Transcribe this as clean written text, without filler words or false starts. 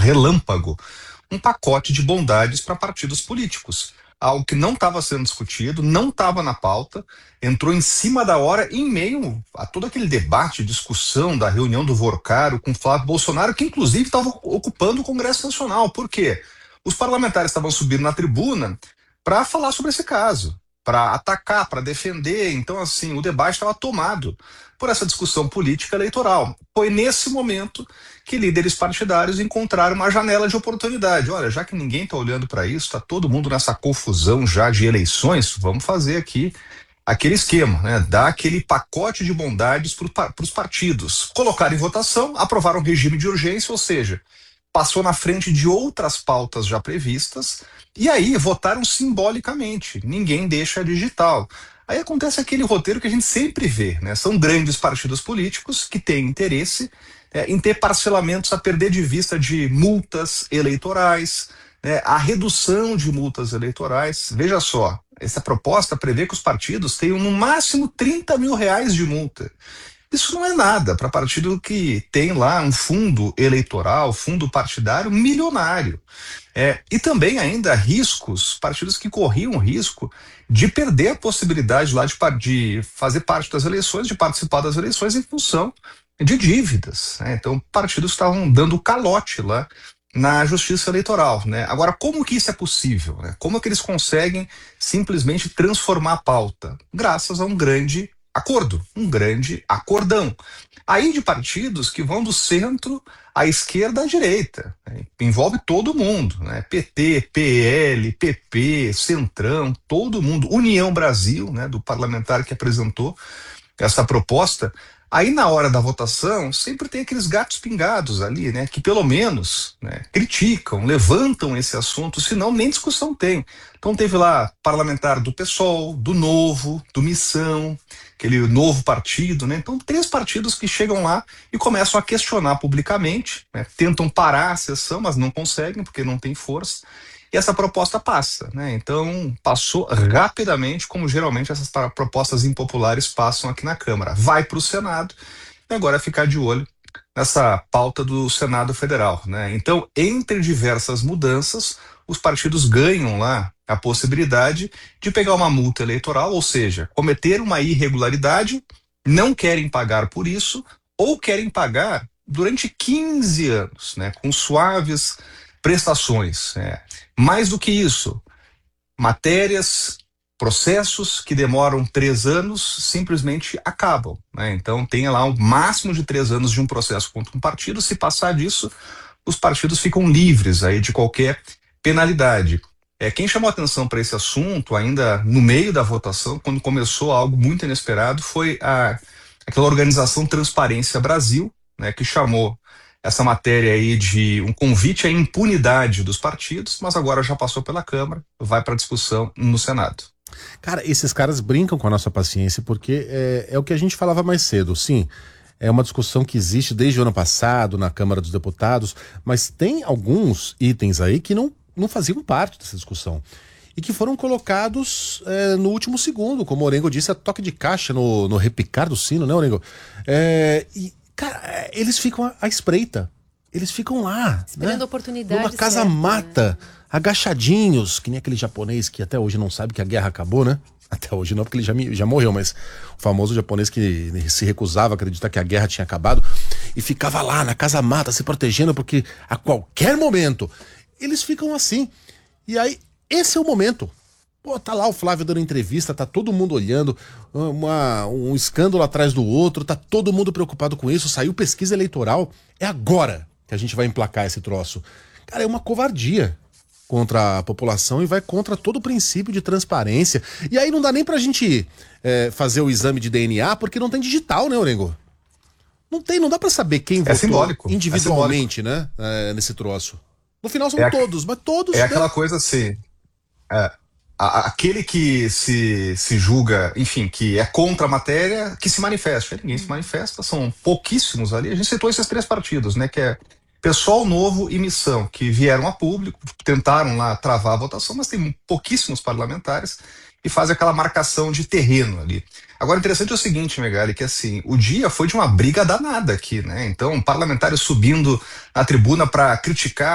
relâmpago, um pacote de bondades para partidos políticos. Algo que não estava sendo discutido, não estava na pauta, entrou em cima da hora, em meio a todo aquele debate, discussão da reunião do Vorcaro com Flávio Bolsonaro, que inclusive estava ocupando o Congresso Nacional. Por quê? Os parlamentares estavam subindo na tribuna para falar sobre esse caso, para atacar, para defender. Então, assim, o debate estava tomado por essa discussão política eleitoral. Foi nesse momento que líderes partidários encontraram uma janela de oportunidade. Olha, já que ninguém está olhando para isso, está todo mundo nessa confusão já de eleições, vamos fazer aqui aquele esquema, né? Dar aquele pacote de bondades para os partidos. Colocaram em votação, aprovaram um regime de urgência, ou seja, passou na frente de outras pautas já previstas, e aí votaram simbolicamente, ninguém deixa digital. Aí acontece aquele roteiro que a gente sempre vê, né? São grandes partidos políticos que têm interesse em ter parcelamentos a perder de vista de multas eleitorais, né? A redução de multas eleitorais. Veja só, essa proposta prevê que os partidos tenham no máximo R$30 mil de multa. Isso não é nada para partido que tem lá um fundo eleitoral, fundo partidário milionário. E também ainda riscos, partidos que corriam risco de perder a possibilidade lá de fazer parte das eleições, de participar das eleições em função de dívidas, né? Então, partidos estavam dando calote lá na justiça eleitoral, né? Agora, como que isso é possível, né? Como que eles conseguem simplesmente transformar a pauta? Graças a um grande acordo, um grande acordão. Aí de partidos que vão do centro à esquerda à direita, né? Envolve todo mundo, né? PT, PL, PP, Centrão, todo mundo, União Brasil, né? Do parlamentar que apresentou essa proposta. Aí na hora da votação sempre tem aqueles gatos pingados ali, né? Que pelo menos, né, criticam, levantam esse assunto, senão nem discussão tem. Então teve lá parlamentar do PSOL, do Novo, do Missão, aquele novo partido, né? Então 3 partidos que chegam lá e começam a questionar publicamente, né? Tentam parar a sessão, mas não conseguem porque não tem força. E essa proposta passa, né? Então passou rapidamente, como geralmente essas propostas impopulares passam aqui na Câmara. Vai para o Senado e agora é ficar de olho nessa pauta do Senado Federal, né? Então, entre diversas mudanças, os partidos ganham lá a possibilidade de pegar uma multa eleitoral, ou seja, cometer uma irregularidade, não querem pagar por isso, ou querem pagar durante 15 anos, né? Com suaves prestações. Mais do que isso, matérias, processos que demoram 3 anos simplesmente acabam, né? Então tem lá o máximo de 3 anos de um processo contra um partido. Se passar disso, os partidos ficam livres aí de qualquer penalidade. Quem chamou atenção para esse assunto ainda no meio da votação, quando começou algo muito inesperado, foi aquela organização Transparência Brasil, né, que chamou essa matéria aí de um convite à impunidade dos partidos, mas agora já passou pela Câmara, vai para discussão no Senado. Cara, esses caras brincam com a nossa paciência, porque é o que a gente falava mais cedo. Sim, é uma discussão que existe desde o ano passado na Câmara dos Deputados, mas tem alguns itens aí que não faziam parte dessa discussão e que foram colocados no último segundo, como o Orengo disse, a toque de caixa no repicar do sino, né, Orengo? Cara, eles ficam à espreita. Eles ficam lá, esperando, né? Oportunidade. Numa casa mata, agachadinhos, que nem aquele japonês que até hoje não sabe que a guerra acabou, né? Até hoje não, porque ele já morreu, mas o famoso japonês que se recusava a acreditar que a guerra tinha acabado e ficava lá na casa mata se protegendo, porque a qualquer momento eles ficam assim. E aí, esse é o momento. Pô, tá lá o Flávio dando entrevista, tá todo mundo olhando, um escândalo atrás do outro, tá todo mundo preocupado com isso, saiu pesquisa eleitoral, é agora que a gente vai emplacar esse troço. Cara, é uma covardia contra a população e vai contra todo o princípio de transparência. E aí não dá nem pra gente fazer o exame de DNA, porque não tem digital, né, Orengo? Não dá pra saber quem votou simbólico, individualmente, né, nesse troço. No final são todos, mas todos... É aquela coisa assim... aquele que se julga, enfim, que é contra a matéria, que se manifesta. Ninguém se manifesta, são pouquíssimos ali. A gente citou esses 3 partidos, né, que é PSOL, Novo e Missão, que vieram a público, tentaram lá travar a votação, mas tem pouquíssimos parlamentares e fazem aquela marcação de terreno ali. Agora, interessante é o seguinte, Megali, que assim, o dia foi de uma briga danada aqui, né? Então, parlamentares subindo na tribuna para criticar